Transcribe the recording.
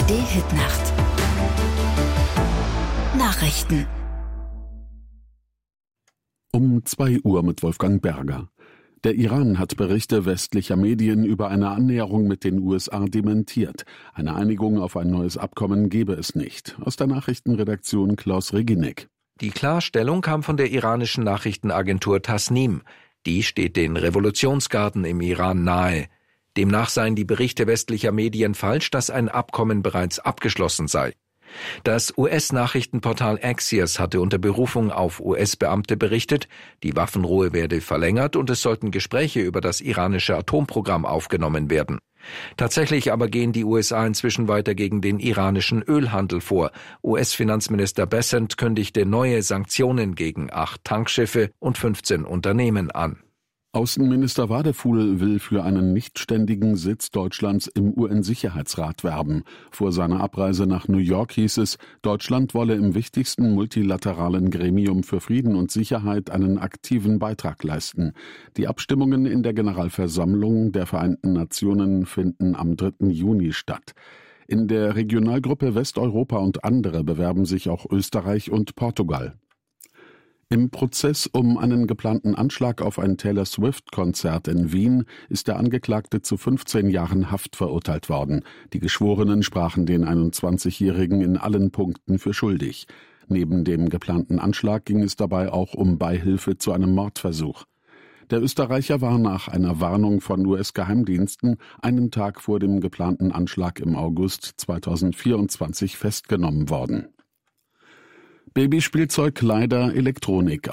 ARD-Hitnacht. Nachrichten. Um 2 Uhr mit Wolfgang Berger. Der Iran hat Berichte westlicher Medien über eine Annäherung mit den USA dementiert. Eine Einigung auf ein neues Abkommen gebe es nicht. Aus der Nachrichtenredaktion Klaus Reginek. Die Klarstellung kam von der iranischen Nachrichtenagentur Tasnim. Die steht den Revolutionsgarden im Iran nahe. Demnach seien die Berichte westlicher Medien falsch, dass ein Abkommen bereits abgeschlossen sei. Das US-Nachrichtenportal Axios hatte unter Berufung auf US-Beamte berichtet, die Waffenruhe werde verlängert und es sollten Gespräche über das iranische Atomprogramm aufgenommen werden. Tatsächlich aber gehen die USA inzwischen weiter gegen den iranischen Ölhandel vor. US-Finanzminister Bessent kündigte neue Sanktionen gegen 8 Tankschiffe und 15 Unternehmen an. Außenminister Wadefuhl will für einen nichtständigen Sitz Deutschlands im UN-Sicherheitsrat werben. Vor seiner Abreise nach New York hieß es, Deutschland wolle im wichtigsten multilateralen Gremium für Frieden und Sicherheit einen aktiven Beitrag leisten. Die Abstimmungen in der Generalversammlung der Vereinten Nationen finden am 3. Juni statt. In der Regionalgruppe Westeuropa und andere bewerben sich auch Österreich und Portugal. Im Prozess um einen geplanten Anschlag auf ein Taylor Swift-Konzert in Wien ist der Angeklagte zu 15 Jahren Haft verurteilt worden. Die Geschworenen sprachen den 21-Jährigen in allen Punkten für schuldig. Neben dem geplanten Anschlag ging es dabei auch um Beihilfe zu einem Mordversuch. Der Österreicher war nach einer Warnung von US-Geheimdiensten einen Tag vor dem geplanten Anschlag im August 2024 festgenommen worden. Babyspielzeug, Kleider, Elektronik.